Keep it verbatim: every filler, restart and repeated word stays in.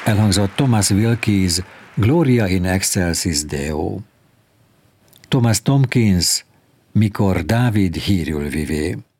Elhangzott Thomas Wilkes Gloria in excelsis Deo. Thomas Tomkins Mikor Dávid hírül vivé.